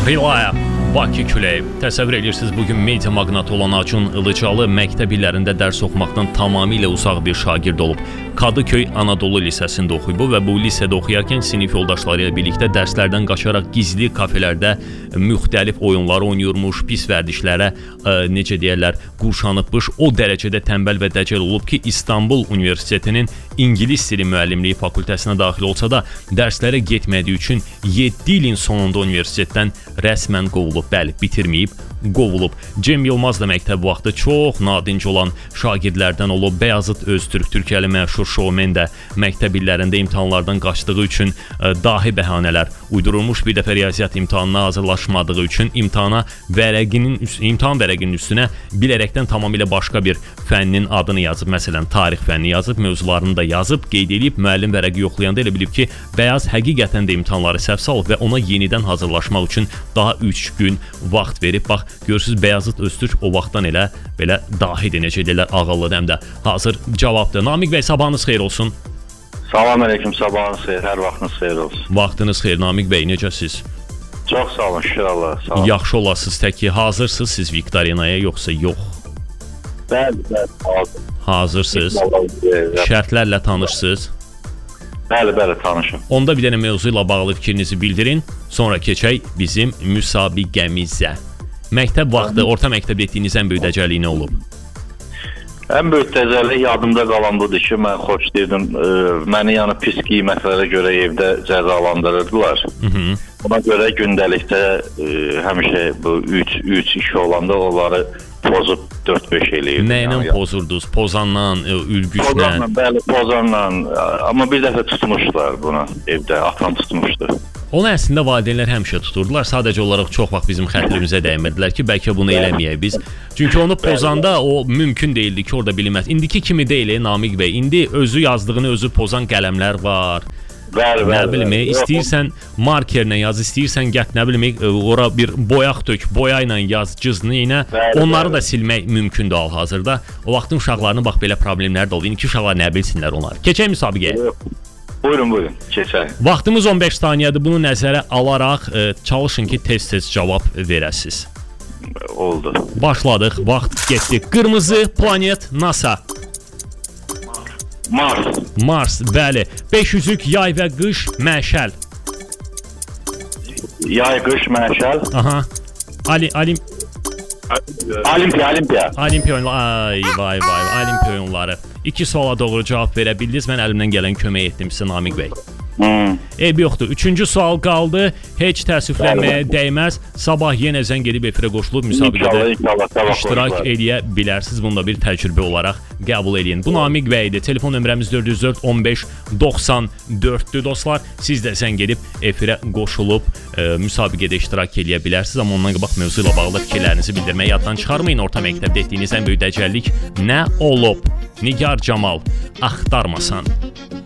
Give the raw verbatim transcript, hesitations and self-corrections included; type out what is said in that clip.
Rilaya, Bakı küləyi. Təsəvvür edirsiniz, bugün media maqnatı olan Acun Ilıcalı məktəb illərində dərs oxumaqdan tamamilə uzaq bir şagird olub. Kadıköy Anadolu Lisəsində oxuyub və bu lisədə oxuyarkən sinif yoldaşları ilə birlikdə dərslərdən qaçaraq gizli kafelərdə müxtəlif oyunlar oynayırmış, pis vərdişlərə, ə, necə deyərlər, qurşanıbmış. O dərəcədə tənbəl və dəcəl olub ki, İstanbul Universitetinin İngilis dili müəllimliyi fakültəsinə daxil olsa da, dərslərə getmədiyi üçün yeddi ilin sonunda universitetdən rəsmən qovulub. Bəli, bitirməyib, qovulub. Cem Yılmaz da məktəb vaxtı çox nadinc olan şagirdlərdən olub. Bəyazıt Öztürk, Türkiyəli məşhur şoumen də məktəb illərində imtahanlardan qaçdığı üçün ə, dahi bəhanələr uydurulmuş. Bir dəfə riyaziyyat imtahanına hazırlaşmadığı üçün imtahana vərəqinin, imtahan vərəqinin üstünə bilərəkdən tamamilə başqa bir fənnin adını yazıb. Məsələn, tarix fənni yazıb, mövzularını da yazıb, qeyd edib, müəllim vərəqi yoxlayanda elə bilib ki, Bəyaz həqiqətən də imtahanları səhv salıb və ona yenidən hazırlaşmaq üçün daha üç gün vaxt verib. Bax, görürsünüz, Bəyazıt Öztürk o vaxtdan elə belə dahidir, necə deyirlər, ağıllıdır, həm də hazır cavabdır. Namiq bəy, sabahınız xeyir olsun. Salam əleykum, sabahınız xeyir, hər vaxtınız xeyir olsun. Vaxtınız xeyir, Namiq bəy, necəsiz? Çox sağ olun, şükür Allah, sağ olun. Yaxşı olasınız, təki hazırsınız siz Viktorinaya, yoxsa yox? Bəli, bəli, hazır. Hazırsınız, şərtlərlə tanışsınız? Bəli, bəli, tanışım. Onda bir dənə mövzu ilə bağlı fikrinizi bildirin, sonra keçək bizim müsabiqəmizə. Məktəb vaxtı, orta məktəbdə etdiyiniz ən böyük dəcəllik nə olub? Ən böyük dəcəllik yadımda qalan budur ki, mən xoşlayırdım, e, məni yəni pis qiymətlərə görə evdə cəzalandırırdılar. Hı -hı. Buna görə gündəlikdə e, həmişə bu üç iki olanda onları pozub dörd beş eləyirdim. Nə ilə yəni, pozurdunuz? Pozanla, ülgüclə? Pozanla, bəli, pozanla. Amma bir dəfə tutmuşdular bunu evdə, atam tutmuşdu. Onu əslində valideynlər həmişə tuturdular. Sadəcə olaraq çox vaxt bizim xətrimizə dəymirdilər ki, bəlkə bunu eləməyək biz. Çünki onu pozanda o mümkün deyildi ki, orada bilinməz. İndiki kimi deyil, Namiq bəy. İndi özü yazdığını özü pozan qələmlər var. Bəli, bəli. Nə bilim, istəyirsən markerlə yaz, istəyirsən gət, nə bilim, ora bir boyaq tök, boya ilə yaz, cızını ilə. Onları bəli. Da silmək mümkündür hal-hazırda. O vaxtın uşaqlarının bax belə problemləri də oldu. İndiki uşaqlar nə bilsinlər onlar. Keçək müsabiqəyə. Buyurun, buyurun, keçək. Vaxtımız on beş saniyədir. Bunu nəzərə alaraq e, çalışın ki, tez-tez cavab verəsiz. Oldu. Başladıq, vaxt getdi. Qırmızı planet NASA. Mars. Mars, bəli. beş yüzlük yay və qış məşəl. Yay, qış, məşəl. Aha. Ali, alim... Olimpiya, olimpiya. Olimpiya oyunları. Ay, vay, vay, olimpiya oyunları. İki suala doğru cavab verə bildiniz. Mən əlimdən gələn kömək etdim sizə, Namiq bəy. Hmm. Eyb yoxdur. Üçüncü sual qaldı. Heç təəssüflənməyə dəyməz. Sabah yenə zəng edib efirə qoşulub müsabiqədə iştirak edə bilərsiniz. Bunu da bir təcrübə olaraq qəbul edin. Bu Namiq bəydir. Telefon nömrəmiz dörd yüz dörd on beş doxsan dörddür dostlar. Siz də zəng edib efirə qoşulub e, müsabiqədə iştirak edə bilərsiniz. Amma ondan qabaq mövzu ilə bağlı fikirlərinizi bildirməyi yaddan çıxarmayın. Orta məktəbdə etdiyiniz ən böyük dəcəllik nə olub? Nigar Camal, axtarmasan.